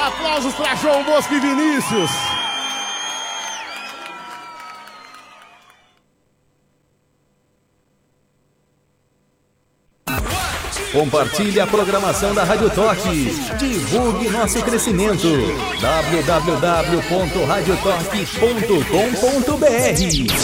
Aplausos para João Bosco e Vinícius. Compartilhe a programação da Rádio Torque. Divulgue nosso crescimento. www.radiotorque.com.br